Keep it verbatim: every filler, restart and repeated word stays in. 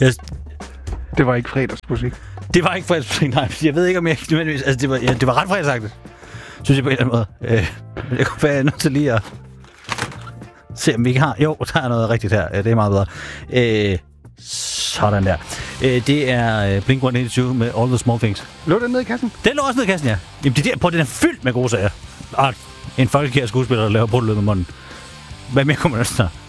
Jeg, Det var ikke fredagsmusik. det var ikke fredagsmusik, nej. Jeg ved ikke, om jeg... Altså, det var, ja, det var ret fredagsagtigt. Synes jeg på en eller anden måde. Øh, jeg kunne være nødt til lige at se, om vi ikke har... Jo, der er noget rigtigt her. Ja, det er meget bedre. Øh, sådan der. Øh, det er uh, Blink et otte to med All the Small Things. Lå den ned i kassen? Den lå også ned i kassen, ja. Jamen, det der, på, den er fyldt med gode sager. Og en folkekær skuespiller, der laver brudløb med munden. Hvad mere kommer der?